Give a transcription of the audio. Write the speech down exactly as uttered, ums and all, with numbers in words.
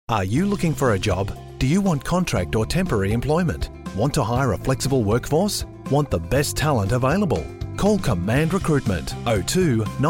Are you looking for a job? Do you want contract or temporary employment? Want to hire a flexible workforce? Want the best talent available? Call Command Recruitment oh two